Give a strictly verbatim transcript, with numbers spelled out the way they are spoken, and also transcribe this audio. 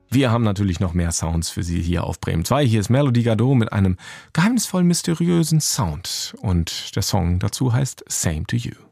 Wir haben natürlich noch mehr Sounds für Sie hier auf Bremen zwei. Hier ist Melody Gardot mit einem geheimnisvoll mysteriösen Sound. Und der Song dazu heißt Same to You.